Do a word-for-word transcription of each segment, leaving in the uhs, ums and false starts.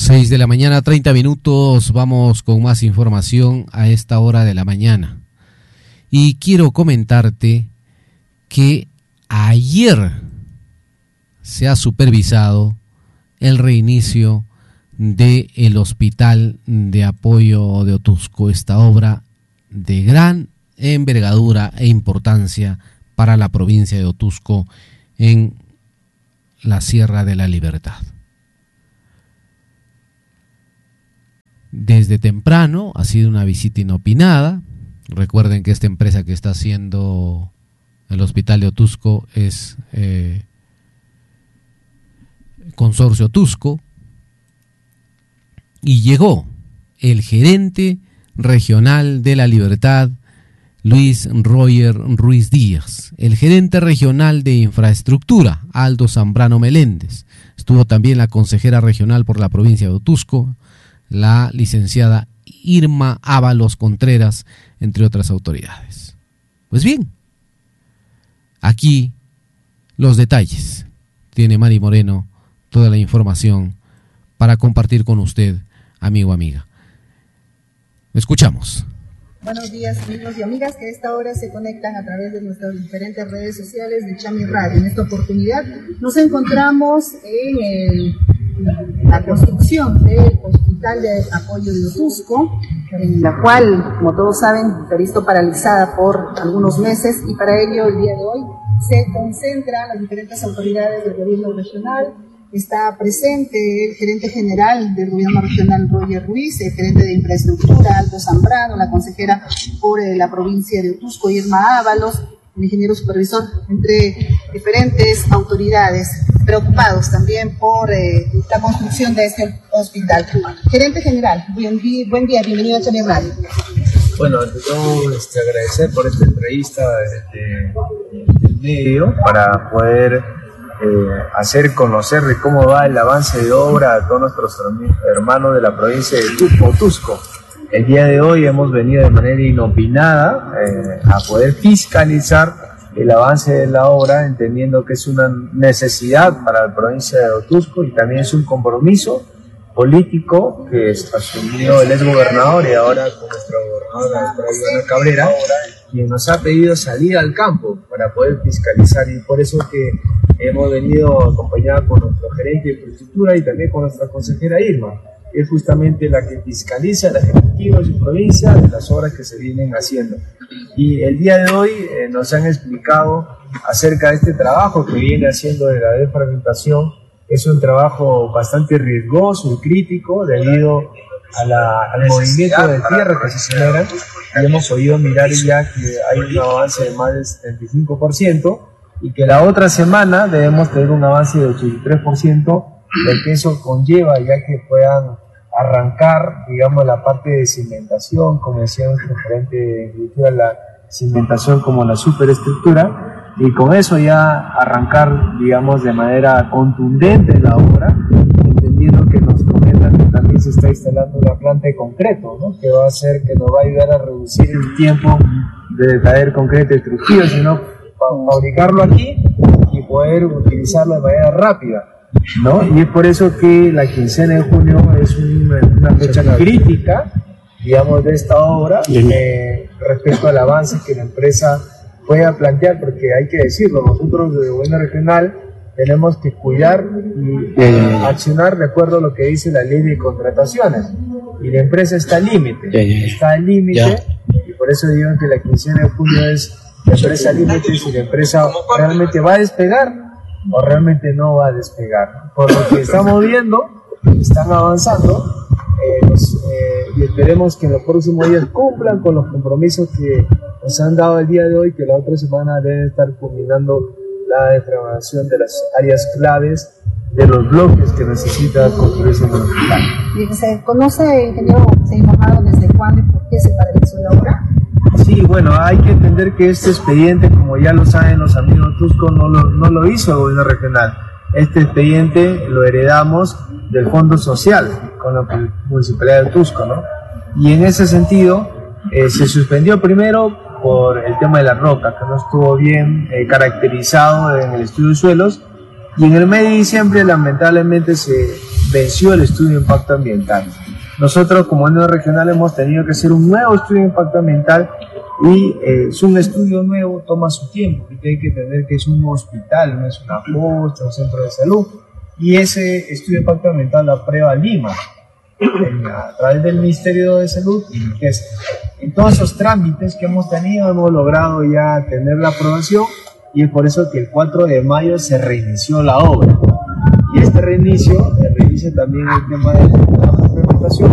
seis de la mañana, treinta minutos, vamos con más información a esta hora de la mañana. Y quiero comentarte que ayer se ha supervisado el reinicio del Hospital de Apoyo de Otuzco, esta obra de gran envergadura e importancia para la provincia de Otuzco en la Sierra de la Libertad. Desde temprano ha sido una visita inopinada. Recuerden que esta empresa que está haciendo el Hospital de Otuzco es eh, Consorcio Otuzco, y llegó el gerente regional de la Libertad, Luis Roger Ruiz Díaz, el gerente regional de infraestructura, Aldo Zambrano Meléndez. Estuvo también la consejera regional por la provincia de Otuzco, la licenciada Irma Ábalos Contreras, entre otras autoridades. Pues bien, aquí los detalles. Tiene Mari Moreno toda la información para compartir con usted, amigo, amiga. Escuchamos. Buenos días, amigos y amigas que a esta hora se conectan a través de nuestras diferentes redes sociales de Chami Radio. En esta oportunidad nos encontramos en el, la construcción del Hospital de Apoyo de Otuzco, en la cual, como todos saben, se ha visto paralizada por algunos meses, y para ello el día de hoy se concentran las diferentes autoridades del gobierno regional. Está presente el gerente general del gobierno regional, Roger Ruiz, el gerente de infraestructura, Aldo Zambrano, la consejera por eh, la provincia de Otuzco, Irma Ábalos, el ingeniero supervisor, entre diferentes autoridades preocupados también por eh, la construcción de este hospital. Gerente general, buen día, buen día bienvenido a Chami Radio. Bueno, ante todo, este, agradecer por esta entrevista del medio para poder Eh, hacer conocer de cómo va el avance de obra a todos nuestros hermanos de la provincia de Otuzco. El día de hoy hemos venido de manera inopinada eh, a poder fiscalizar el avance de la obra, entendiendo que es una necesidad para la provincia de Otuzco y también es un compromiso político que asumió el ex gobernador y ahora con nuestra gobernadora, la doctora Ivana Cabrera, quien nos ha pedido salir al campo para poder fiscalizar, y por eso que hemos venido acompañada con nuestro gerente de infraestructura y también con nuestra consejera Irma, que es justamente la que fiscaliza la ejecutiva de su provincia de las obras que se vienen haciendo. Y el día de hoy eh, nos han explicado acerca de este trabajo que viene haciendo de la desfragmentación. Es un trabajo bastante riesgoso y crítico debido a la, al movimiento de tierra que se genera, y hemos podido mirar ya que hay un avance de más del setenta y cinco por ciento y que la otra semana debemos tener un avance de ochenta y tres por ciento, lo que eso conlleva ya que puedan arrancar, digamos, la parte de cimentación, como decía nuestro gerente de agricultura, la cimentación como la superestructura, y con eso ya arrancar, digamos, de manera contundente la obra, entendiendo que nos comentan que también se está instalando una planta de concreto, ¿no?, que va a hacer, que nos va a ayudar a reducir el tiempo de traer concreto de Trujillo, sino fabricarlo aquí y poder utilizarlo de manera rápida, ¿no? Y es por eso que la quincena de junio es un, una fecha crítica, digamos, de esta obra eh, respecto al avance que la empresa pueda plantear, porque hay que decirlo, nosotros de gobierno regional tenemos que cuidar y eh, accionar de acuerdo a lo que dice la ley de contrataciones, y la empresa está al límite, está al límite, y por eso digo que la quincena de junio es la empresa límite, si la empresa realmente va a despegar o realmente no va a despegar. Por lo que estamos viendo, están avanzando eh, los, eh, y esperemos que en los próximos días cumplan con los compromisos que nos han dado el día de hoy, que la otra semana deben estar culminando la defragmentación de las áreas claves de los bloques que necesita construirse en el hospital. ¿Se conoce, ingeniero, se ha informado desde cuándo y por qué se paralizó la obra? Sí, bueno, hay que entender que este expediente, como ya lo saben los amigos de Otuzco, no lo, no lo hizo el gobierno regional. Este expediente lo heredamos del Fondo Social con la Municipalidad de Otuzco, ¿no? Y en ese sentido eh, se suspendió primero por el tema de la roca, que no estuvo bien eh, caracterizado en el estudio de suelos, y en el mes de diciembre lamentablemente se venció el estudio de impacto ambiental. Nosotros como ente regional hemos tenido que hacer un nuevo estudio de impacto ambiental y eh, es un estudio nuevo, toma su tiempo, porque hay que entender que es un hospital, no es una posta, un centro de salud, y ese estudio de impacto ambiental lo aprueba Lima en, a través del Ministerio de Salud, y que es, en todos esos trámites que hemos tenido hemos logrado ya tener la aprobación, y es por eso que el cuatro de mayo se reinició la obra. Y este reinicio, el reinicio también el tema de la implementación,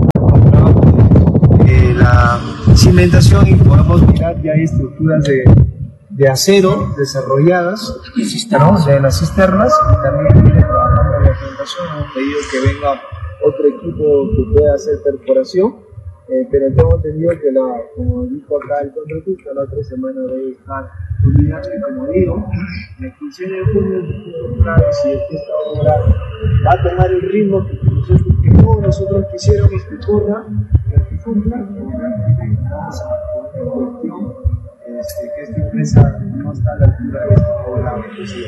eh, la cimentación, y podemos mirar ya hay estructuras de, de acero desarrolladas, ¿no? De las cisternas, y también viene trabajando en la implementación. Hemos pedido que venga otro equipo que pueda hacer perforación, eh, pero tengo entendido que, la, como dijo acá el contratista, la otra semana debe estar unida, y como digo, la quince de junio si esta obra va a tomar el ritmo que nosotros, que todos nosotros quisiéramos que corra, que cumpla, vamos a la cuestión, este, que esta empresa no está a la altura de esta obra.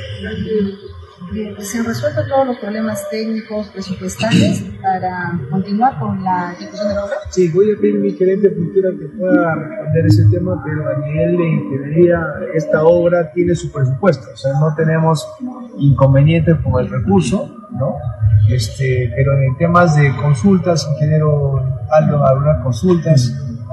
¿Se han resuelto todos los problemas técnicos, presupuestales para continuar con la ejecución de la obra? Sí, voy a pedir a mi gerente de cultura que pueda responder ese tema, pero a nivel de ingeniería esta obra tiene su presupuesto, o sea, no tenemos inconvenientes con el recurso, ¿no? Este, pero en temas de consultas, ingeniero Aldo, algunas consultas.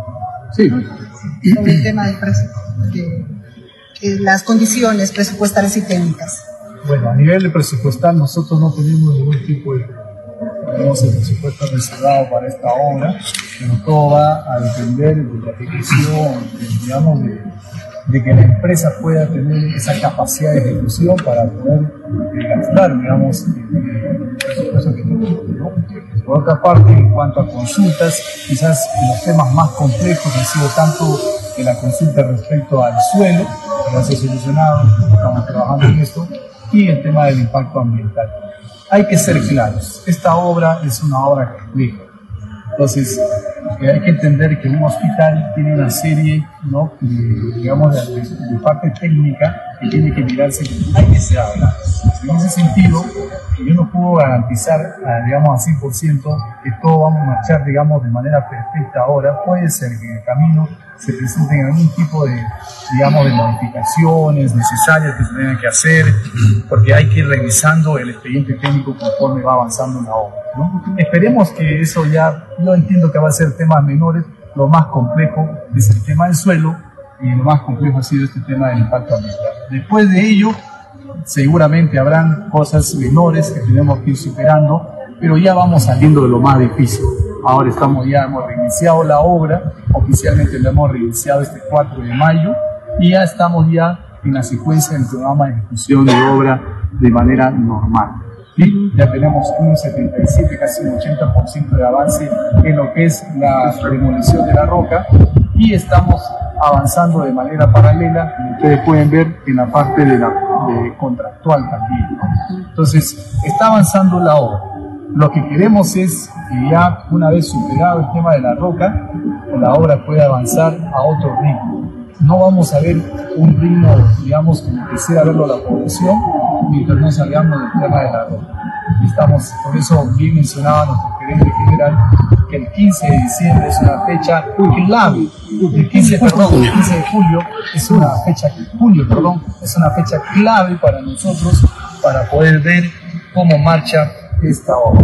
Sí. Sobre el tema del presupuesto, de, de las condiciones presupuestales y técnicas. Bueno, a nivel de presupuestal nosotros no tenemos ningún tipo de, tenemos el presupuesto reservado para esta obra, pero todo va a depender de la ejecución, digamos, de, de que la empresa pueda tener esa capacidad de ejecución para poder eh, gastar, digamos, el presupuesto que tenemos, ¿no? Por otra parte, en cuanto a consultas, quizás los temas más complejos han sido tanto que la consulta respecto al suelo, que va a ser solucionado, estamos trabajando en esto, y el tema del impacto ambiental. Hay que ser claros, esta obra es una obra compleja, entonces hay que entender que un hospital tiene una serie, ¿no?, de, digamos, de, de parte técnica que tiene que mirarse hay que ser hablado. En ese sentido, yo no puedo garantizar, digamos, al cien por ciento que todo vamos a marchar, digamos, de manera perfecta ahora. Puede ser que en el camino se presenten algún tipo de, digamos, de modificaciones necesarias que se tengan que hacer, porque hay que ir revisando el expediente técnico conforme va avanzando la obra, ¿no? Esperemos que eso ya, yo entiendo que va a ser temas menores, lo más complejo es el tema del suelo, y lo más complejo ha sido este tema del impacto ambiental. Después de ello, seguramente habrán cosas menores que tenemos que ir superando, pero ya vamos saliendo de lo más difícil. Ahora estamos ya, hemos reiniciado la obra, oficialmente la hemos reiniciado este cuatro de mayo, y ya estamos ya en la secuencia del programa de ejecución de obra de manera normal. ¿Sí? Ya tenemos un setenta y siete, casi un ochenta por ciento de avance en lo que es la demolición de la roca, y estamos avanzando de manera paralela, como ustedes pueden ver, en la parte de la de contractual también, ¿no? Entonces, está avanzando la obra. Lo que queremos es que ya una vez superado el tema de la roca, la obra pueda avanzar a otro ritmo. No vamos a ver un ritmo, digamos, como quisiera verlo la población, mientras no salgamos del tema de la roca. Estamos, por eso bien mencionaba nuestro gerente general, que el quince de diciembre es una fecha clave. El quince, perdón, el quince de julio es una fecha, julio, perdón, es una fecha clave para nosotros para poder ver cómo marcha esta obra.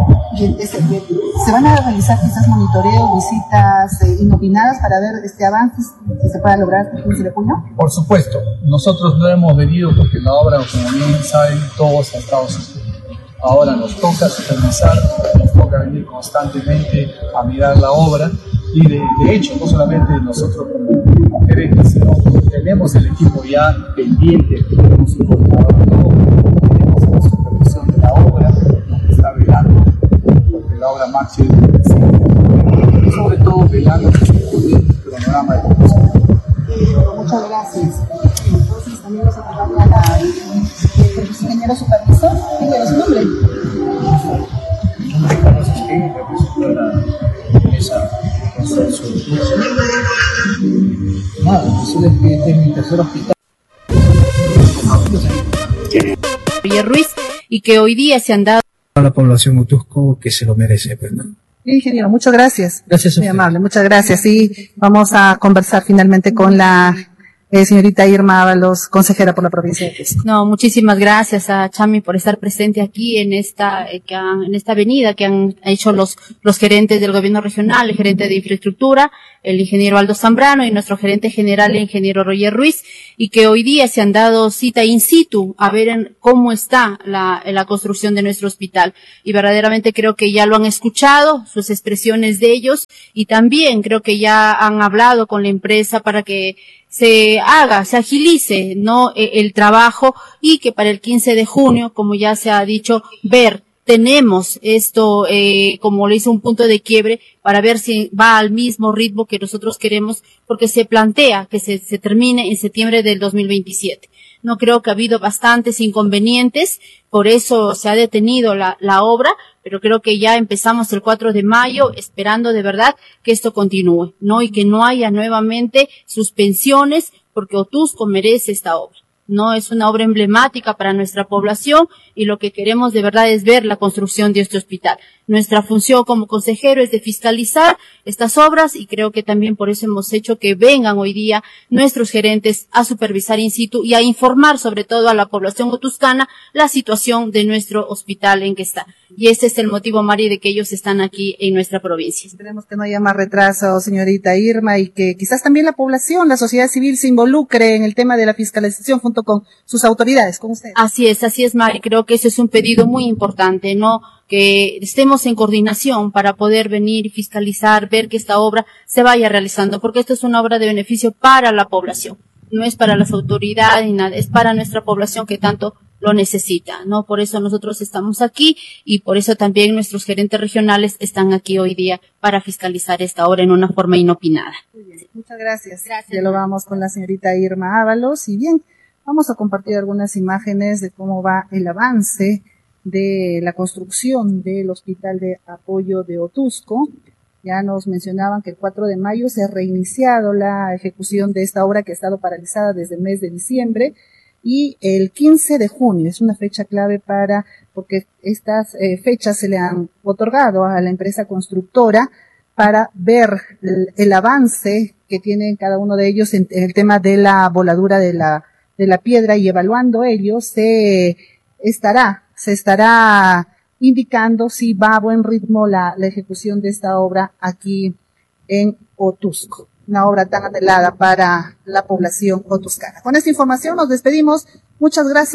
¿Se van a realizar quizás monitoreos, visitas eh, inopinadas para ver este avance que se pueda lograr el quince de junio? Por supuesto, nosotros no hemos venido porque la obra, como bien saben, todos ha estado suspendido. Ahora nos toca supervisar, nos toca venir constantemente a mirar la obra, y de, de hecho, no solamente nosotros como gerentes, sino tenemos el equipo ya pendiente, tenemos un coordinador, tenemos la supervisión de la obra, que está velando porque la obra marche y sobre todo velando el cronograma de construcción. Muchas gracias. Entonces también nos acompaña la, el ingeniero supervisor. ¿Tiene su nombre? Mi nombre es Carlos Espín, represento a la empresa Consorcio de Curso. Nada, yo es que este es mi tercer hospital. Roger Ruiz, y que hoy día se han dado a la población Otusco que se lo merece, pues, ¿no? Bien, ingeniero, muchas gracias. Gracias a Muy usted. amable, muchas gracias. Y vamos a conversar finalmente con la eh, señorita Irma Ábalos, consejera por la provincia de Cusco. No, muchísimas gracias a Chami por estar presente aquí en esta, eh, que han- en esta avenida que han hecho los, los gerentes del gobierno regional, el gerente de infraestructura, el ingeniero Aldo Zambrano y nuestro gerente general, el ingeniero Roger Ruiz, y que hoy día se han dado cita in situ a ver en cómo está la, la construcción de nuestro hospital. Y verdaderamente creo que ya lo han escuchado, sus expresiones de ellos, y también creo que ya han hablado con la empresa para que se haga, se agilice, ¿no? E- el trabajo y que para el quince de junio, como ya se ha dicho, ver, tenemos esto, eh, como le hice un punto de quiebre para ver si va al mismo ritmo que nosotros queremos, porque se plantea que se, se termine en septiembre del dos mil veintisiete. No creo que ha habido bastantes inconvenientes, por eso se ha detenido la, la obra, pero creo que ya empezamos el cuatro de mayo esperando de verdad que esto continúe, ¿no? Y que no haya nuevamente suspensiones, porque Otusco merece esta obra. No es una obra emblemática para nuestra población y lo que queremos de verdad es ver la construcción de este hospital. Nuestra función como consejero es de fiscalizar estas obras y creo que también por eso hemos hecho que vengan hoy día nuestros gerentes a supervisar in situ y a informar sobre todo a la población otuscana la situación de nuestro hospital en que está. Y ese es el motivo, Mari, de que ellos están aquí en nuestra provincia. Esperemos que no haya más retraso, señorita Irma, y que quizás también la población, la sociedad civil se involucre en el tema de la fiscalización junto con sus autoridades, con ustedes. Así es, así es, Mari. Creo que ese es un pedido muy importante, ¿no? Que estemos en coordinación para poder venir y fiscalizar, ver que esta obra se vaya realizando, porque esto es una obra de beneficio para la población. No es para las autoridades ni nada, es para nuestra población que tanto lo necesita, ¿no? Por eso nosotros estamos aquí y por eso también nuestros gerentes regionales están aquí hoy día para fiscalizar esta obra en una forma inopinada. Muy bien, muchas gracias. Gracias. Ya lo vamos con la señorita Irma Ábalos. Y bien, vamos a compartir algunas imágenes de cómo va el avance de la construcción del Hospital de Apoyo de Otusco. Ya nos mencionaban que el cuatro de mayo se ha reiniciado la ejecución de esta obra que ha estado paralizada desde el mes de diciembre. Y el quince de junio es una fecha clave para, porque estas eh, fechas se le han otorgado a la empresa constructora para ver el, el avance que tienen cada uno de ellos en, en el tema de la voladura de la, de la piedra, y evaluando ellos se estará, se estará indicando si va a buen ritmo la, la ejecución de esta obra aquí en Otusco. Una obra tan anhelada para la población otuscana. Con esta información nos despedimos. Muchas gracias.